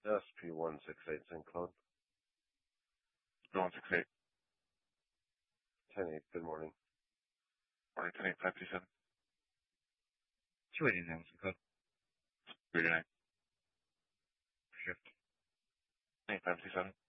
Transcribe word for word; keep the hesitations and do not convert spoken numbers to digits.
S P one six eight Saint Claude. one six eight. ten eight, good morning. Morning, ten eight, five two seven. two eighty-nine Saint Claude. three nine. Shift. ten eight, five two seven.